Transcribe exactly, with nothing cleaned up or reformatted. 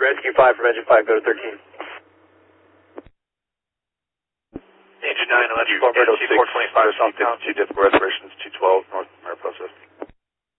Rescue five from engine five, go to thirteen. Engine nine, electrical, four twenty-five, southbound. Two difficult respirations, two twelve, north